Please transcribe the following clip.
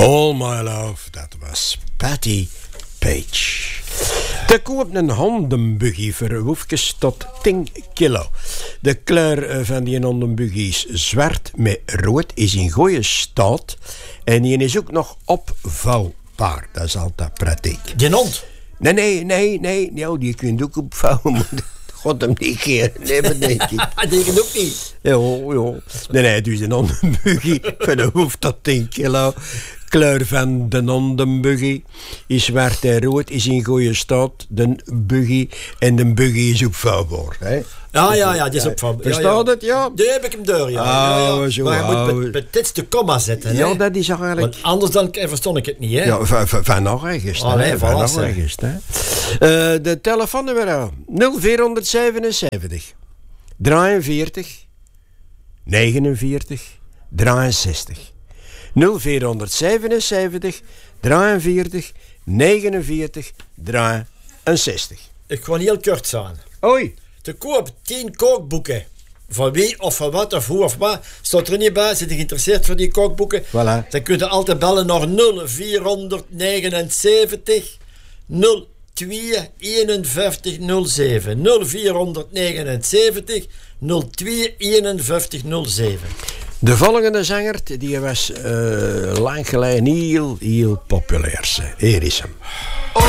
All My Love, dat was Patti Page. Te koop een hondenbuggy voor woefjes tot 10 kilo. De kleur van die hondenbuggy is zwart met rood, is in goede staat en die is ook nog opvouwbaar. Dat is altijd prettig. Die hond? Nee. Ja, die kun je ook opvouwen, maar God hem niet keer. Nee, maar denk ik. Die kan ook niet. Ja. Nee, dus een hondenbuggy van de hoofd tot 10 kilo. Kleur van de hondenbuggy is zwart en rood, is in goede staat, de buggy. En de buggy is opvouwbaar. Hè? Ja, die is opvouwbaar. Verstaat het, ja? Die heb ik hem door, ja. Zo, maar je moet met dit de komma zetten, ja, hè? dat is eigenlijk... Want anders dan verstond ik het niet, hè? Ja, van nog ergens. Van nog ergens, hè? De telefoonnummer 0477 43 49 63. 0477 43 49 63. Ik ga heel kort zijn. Oei. Te koop 10 kookboeken. Van wie of van wat of hoe of wat. Staat er niet bij. Zit je geïnteresseerd voor die kookboeken? Voilà. Dan kun je altijd bellen naar 0479 02 51 07. 0479 02 51 07. De volgende zanger die was lang geleden heel populair. Hier is hem.